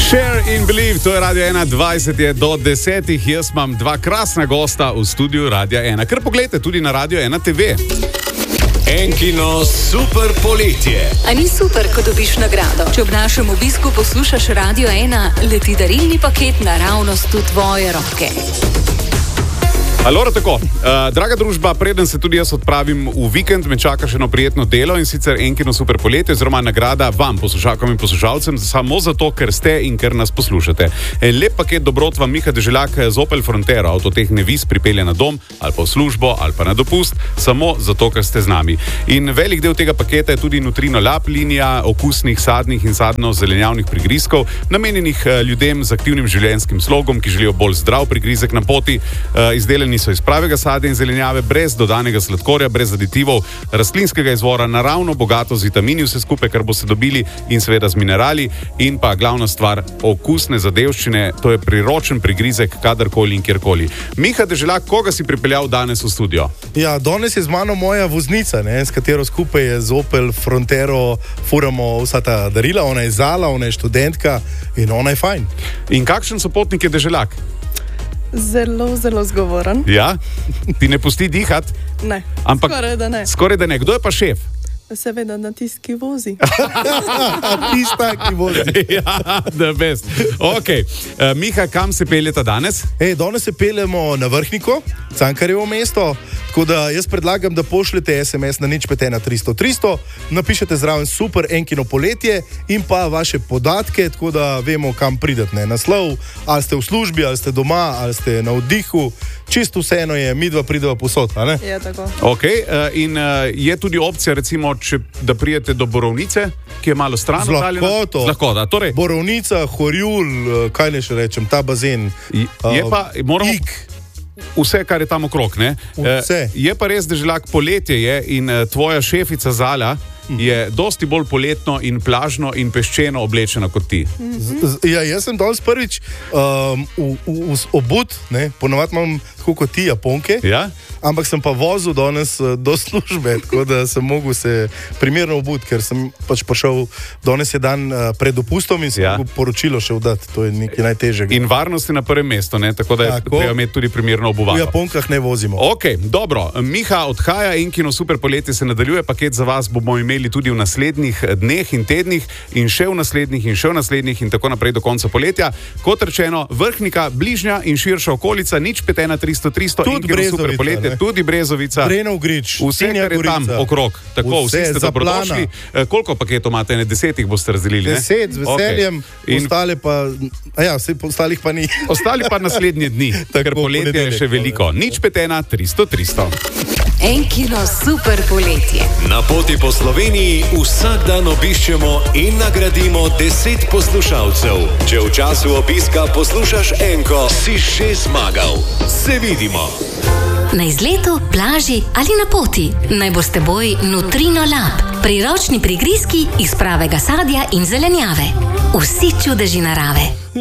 Share in Believe, to je Radio 1, 20 je do 10. Jaz imam dva krasna gosta v studiu Radio 1. Kar pogledajte tudi na Radio 1 TV. Enkino super poletje. A ni super, ko dobiš nagrado? Če ob našem obisku poslušaš Radio 1, leti darilni paket naravnost v tvoje roke. Alora, tako, draga družba, preden se tudi jaz odpravim v vikend, me čaka še eno prijetno delo in sicer Enkino super poletje, oziroma nagrada vam, poslušalkam in poslušalcem, samo zato, ker ste in ker nas poslušate. En lep paket dobrot vam Miha Deželjak z Opel Frontero, avtotehne Vis, pripelje na dom, ali pa v službo, ali pa na dopust, samo zato, ker ste z nami. In velik del tega paketa je tudi Nutrino Lab, linija okusnih, sadnih in sadno-zelenjavnih prigrizkov, namenjenih ljudem z aktivnim življenjskim slogom, ki želijo bolj zdrav prigrizek na poti. Izdelani so iz pravega sadja in zelenjave, brez dodanega sladkorja, brez aditivov, rastlinskega izvora, naravno bogato z vitamini, vse skupaj, kar boste dobili, in seveda z minerali. In pa glavna stvar, okusne zadevščine, to je priročen prigrizek kadarkoli in kjerkoli. Miha Deželjak, koga si pripeljal danes v studio? Ja, danes je z mano moja voznica, s katero skupaj je z Opel Frontero furamo vsa ta darila. Ona je zala, ona je študentka in ona je fajn. In kakšen sopotnik je Deželjak? Zelo, zelo zgovoren. Ja? Ti ne pusti dihati? Ne, Ampak, skoraj da ne. Kdo je pa šef? Seveda na tisti, ki vozi. Tista, ki vozi. Ja, the best. Ok, Miha, kam se peljeta danes? Danes se peljemo na Vrhniko, Cankarjevo mesto, tako da jaz predlagam, da pošljete SMS na 051 napišete zraven super Enkino poletje in pa vaše podatke, tako da vemo, kam pridete. Naslov, ali ste v službi, ali ste doma, ali ste na oddihu, čisto vseeno je, midva prideva posod, a ne? Je tako. Ok, in je tudi opcija, recimo, da prijete do Borovnice, ki je malo stran. Z lahkoto. Z lahkoto, torej. Borovnica, Horjul, kaj ne še rečem, ta bazen. Je pa, moramo... Vse, kar je tam okrog, ne? Vse. Je pa res, Deželjak, poletje je in tvoja šefica Zala je dosti bolj poletno in plažno in peščeno oblečena kot ti. Ja, jaz sem danes prvič obut, ponavadi imam tako kot ti Japonke, ja? Ampak sem pa vozil danes do službe, tako da sem mogel se primerno obut, ker sem pač prišel, danes je dan pred dopustom in sem mogel poročilo še vdati, to je nekaj najtežjega. In varnost je na prvem mestu, tako da je treba imeti tudi primerno obuvato. V Japonkah ne vozimo. Ok, dobro, Miha odhaja, Enkino super poletje se nadaljuje, paket za vas bomo imeli tudi v naslednjih dneh in tednih in še v naslednjih in še v naslednjih in tako naprej do konca poletja. Kot rečeno, Vrhnika, bližnja in širša okolica, 051 300, Enkino super poletje, tudi Brezovica, Brenov Grič, vse, kar je tam okrog. Tako, vsi ste dobrodošli. Koliko paketov imate? 10 boste razdelili, ne? 10, z veseljem, ostale pa, ostalih pa ni. Ostali pa naslednje dni, ker poletje je še veliko. 051 300. Enkino super poletje. Na poti po Sloveniji vsak dan obiščemo in nagradimo 10 poslušalcev. Če v času obiska poslušaš Enko, si še zmagal. Se vidimo. Na izletu, plaži ali na poti. Naj bo s teboj Nutrino Lab. Priročni prigrizki iz pravega sadja in zelenjave. Vsi čudeži narave.